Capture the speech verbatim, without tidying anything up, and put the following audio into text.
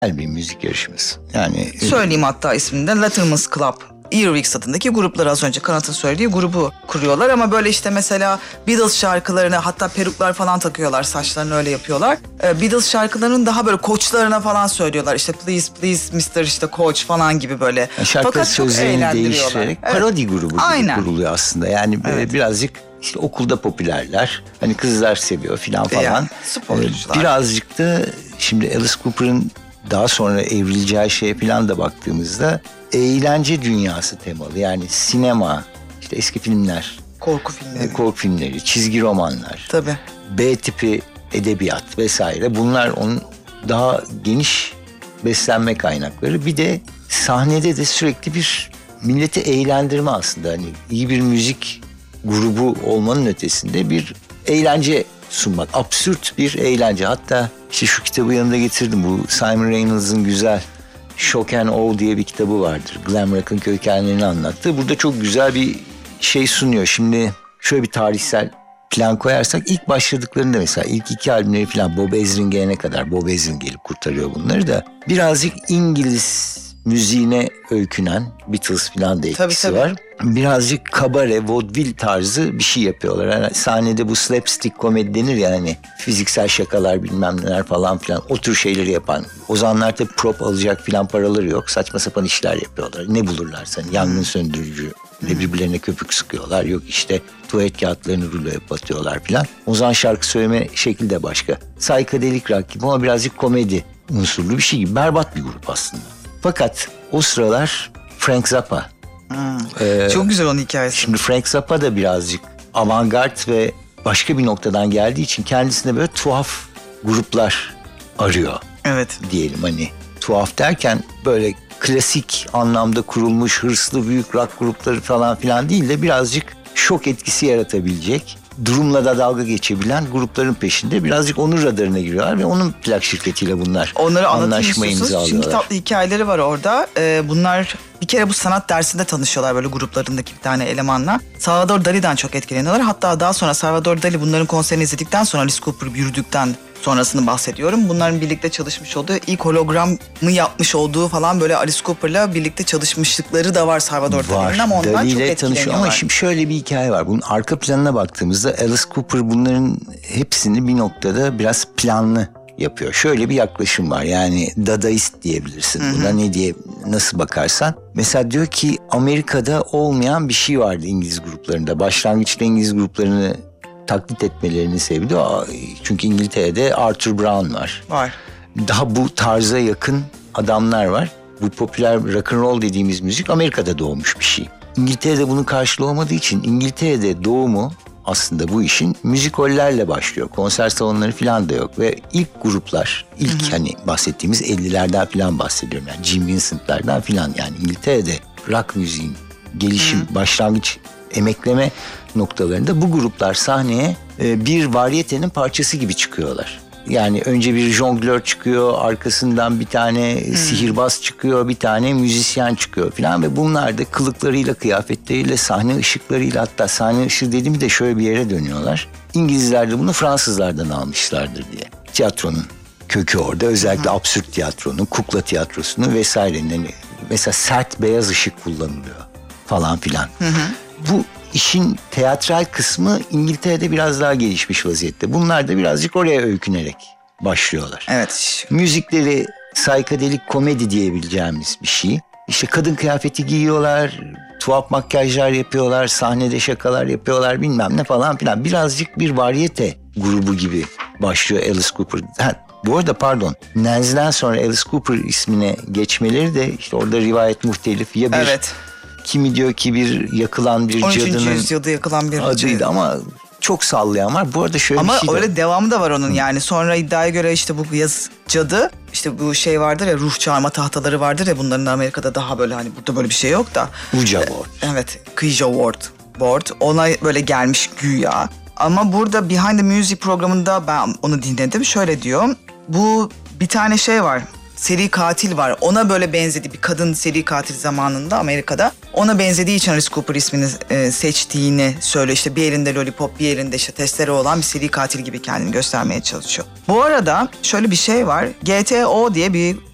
bir müzik yarışması. Yani söyleyeyim hatta ismini de Letterman's Club. Earwigs adındaki grupları, az önce Kanat'ın söylediği grubu kuruyorlar ama böyle işte mesela Beatles şarkılarını, hatta peruklar falan takıyorlar, saçlarını öyle yapıyorlar. Ee, Beatles şarkılarının daha böyle koçlarına falan söylüyorlar. İşte please please mister işte Koç falan gibi böyle. Yani şarkı Fakat çok sözlerini eğlendiriyorlar. değiştirerek Evet. parodi grubu gibi Aynen. kuruluyor aslında. Yani böyle Evet. birazcık işte okulda popülerler. Hani kızlar seviyor filan falan. Yani, sporcular. Ee, birazcık da şimdi Alice Cooper'ın daha sonra evrileceği şeye falan da baktığımızda eğlence dünyası temalı. Yani sinema, işte eski filmler, Korku filmleri. korku filmleri, çizgi romanlar, Tabii. B tipi edebiyat vesaire. Bunlar onun daha geniş beslenme kaynakları. Bir de sahnede de sürekli bir milleti eğlendirme aslında. Hani iyi bir müzik grubu olmanın ötesinde bir eğlence sunmak. Absürt bir eğlence. Hatta işte şu kitabı yanında getirdim. Bu Simon Reynolds'ın güzel Shock and Awe diye bir kitabı vardır. Glam rock'ın kökenlerini anlattığı. Burada çok güzel bir şey sunuyor. Şimdi şöyle bir tarihsel plan koyarsak ilk başladıklarında mesela ilk iki albümleri falan Bob Ezrin gelene kadar, Bob Ezrin gelip kurtarıyor bunları da, birazcık İngiliz müziğine öykünen, Beatles falan da etkisi Tabii, tabii. var. Birazcık kabare, vaudeville tarzı bir şey yapıyorlar. Yani sahnede bu slapstick komedi denir ya, hani fiziksel şakalar bilmem neler falan filan, o tür şeyleri yapan. O zamanlar tabii prop alacak filan paraları yok. Saçma sapan işler yapıyorlar. Ne bulurlarsa, hani yangın söndürücü, ne birbirlerine köpük sıkıyorlar. Yok işte tuvalet kağıtlarını ruloya batıyorlar filan. O zaman şarkı söyleme şekli de başka. Psychedelic rock gibi ama birazcık komedi unsurlu bir şey gibi. Berbat bir grup aslında. Fakat o sıralar Frank Zappa. Hmm. Ee, Çok güzel onun hikayesi. Şimdi Frank Zappa da birazcık avantgard ve başka bir noktadan geldiği için kendisine böyle tuhaf gruplar arıyor. Evet. Diyelim, hani tuhaf derken böyle klasik anlamda kurulmuş hırslı büyük rock grupları falan filan değil de birazcık şok etkisi yaratabilecek, durumla da dalga geçebilen grupların peşinde, birazcık onun radarına giriyorlar ve onun plak şirketiyle bunlar Onları anlatayım anlaşma istiyorsunuz. Çünkü imzalıyorlar. tatlı hikayeleri var orada. Ee, bunlar bir kere bu sanat dersinde tanışıyorlar böyle gruplarındaki bir tane elemanla. Salvador Dali'den çok etkileniyorlar. Hatta daha sonra Salvador Dali bunların konserini izledikten sonra, Alice Cooper yürüdükten sonrasını bahsediyorum. Bunların birlikte çalışmış olduğu, ilk hologramı yapmış olduğu falan, böyle Alice Cooper'la birlikte çalışmışlıkları da var Salvador Dali'nin, ama ondan Dali çok ile tanışıyor. etkileniyorlar. Ama şimdi şöyle bir hikaye var. Bunun arka planına baktığımızda Alice Cooper bunların hepsini bir noktada biraz planlı yapıyor. Şöyle bir yaklaşım var. Yani dadaist diyebilirsin. Buna ne diye, nasıl bakarsan. Mesela diyor ki Amerika'da olmayan bir şey vardı İngiliz gruplarında. Başlangıçta İngiliz gruplarını taklit etmelerini sevdi. Çünkü İngiltere'de Arthur Brown var. Var. Daha bu tarza yakın adamlar var. Bu popüler rock and roll dediğimiz müzik Amerika'da doğmuş bir şey. İngiltere'de bunun karşılığı olmadığı için İngiltere'de doğumu aslında bu işin müzikollerle başlıyor. Konser salonları falan da yok ve ilk gruplar, ilk hı hı. hani bahsettiğimiz ellilerden falan bahsediyorum. Yani Jim Vincent'lerden falan, yani İngiltere'de rock müziğin gelişim, hı. başlangıç, emekleme noktalarında bu gruplar sahneye bir varyetenin parçası gibi çıkıyorlar. Yani önce bir jonglör çıkıyor, arkasından bir tane hmm. sihirbaz çıkıyor, bir tane müzisyen çıkıyor falan ve bunlar da kılıklarıyla, kıyafetleriyle, sahne ışıklarıyla, hatta sahne ışığı dediğimde şöyle bir yere dönüyorlar. İngilizler de bunu Fransızlardan almışlardır diye. Tiyatronun kökü orada, özellikle hmm. absürt tiyatronun, kukla tiyatrosunun vesairenin, hani mesela sert beyaz ışık kullanılıyor falan filan. Hmm. Bu İşin teatral kısmı İngiltere'de biraz daha gelişmiş vaziyette. Bunlar da birazcık oraya öykünerek başlıyorlar. Evet. Müzikleri saykadelik komedi diyebileceğimiz bir şey. İşte kadın kıyafeti giyiyorlar, tuhaf makyajlar yapıyorlar, sahnede şakalar yapıyorlar, bilmem ne falan filan. Birazcık bir varyete grubu gibi başlıyor Alice Cooper. Ha, bu arada pardon, Nels'den sonra Alice Cooper ismine geçmeleri de işte orada rivayet muhtelif. Ya bir... Evet. Kimi diyor ki bir yakılan bir on üçüncü cadının yüzyılda yakılan bir adıydı ama çok sallayan var. Bu arada şöyle ama bir şey öyle de... devamı da var onun. Hı. Yani sonra iddiaya göre işte bu yaz cadı, işte bu şey vardır ya, ruh çağırma tahtaları vardır ya, bunların da Amerika'da daha böyle, hani burada böyle bir şey yok da. Ouija board. Evet, Ouija board. board. Ona böyle gelmiş güya. Ama burada Behind the Music programında ben onu dinledim. Şöyle diyor. Bu bir tane şey var. Seri katil var. Ona böyle benzedi, bir kadın seri katil zamanında Amerika'da. Ona benzediği için Alice Cooper ismini e, seçtiğini söylüyor. İşte bir elinde lollipop, bir elinde işte testere olan bir seri katil gibi kendini göstermeye çalışıyor. Bu arada şöyle bir şey var. G T O diye bir